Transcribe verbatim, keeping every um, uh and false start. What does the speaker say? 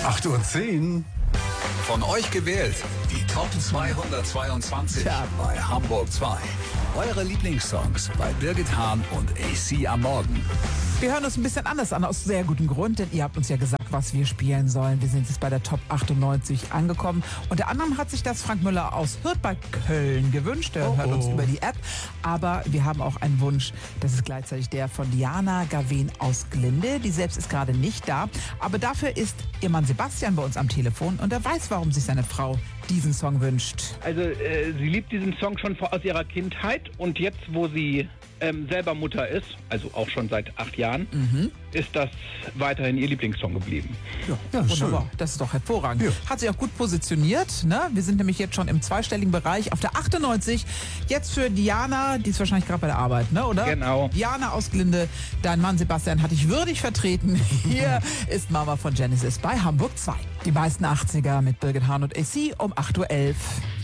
acht Uhr zehn. Von euch gewählt, die Top zweihundertzweiundzwanzig Tja. bei Hamburg zwei. Eure Lieblingssongs bei Birgit Hahn und A C am Morgen. Wir hören uns ein bisschen anders an, aus sehr gutem Grund, denn ihr habt uns ja gesagt, was wir spielen sollen. Wir sind jetzt bei der Top achtundneunzig angekommen. Unter anderem hat sich das Frank Müller aus Hürth bei Köln gewünscht. Er Oh, hört uns oh. über die App. Aber wir haben auch einen Wunsch. Das ist gleichzeitig der von Diana Gawen aus Glinde. Die selbst ist gerade nicht da. Aber dafür ist ihr Mann Sebastian bei uns am Telefon und er weiß, warum sich seine Frau diesen Song wünscht. Also äh, sie liebt diesen Song schon vor- aus ihrer Kindheit und jetzt, wo sie ähm, selber Mutter ist, also auch schon seit acht Jahren, Mhm. ist das weiterhin ihr Lieblingssong geblieben. Ja, Ja, wunderbar. schön. Das ist doch hervorragend. Ja. Hat sich auch gut positioniert. Ne? Wir sind nämlich jetzt schon im zweistelligen Bereich auf der achtundneunzig. Jetzt für Diana, die ist wahrscheinlich gerade bei der Arbeit, ne? Oder? Genau. Diana aus Glinde, dein Mann Sebastian hat dich würdig vertreten. Hier ist Mama von Genesis bei Hamburg zwei. Die meisten achtziger mit Birgit Hahn und A C um acht Uhr elf.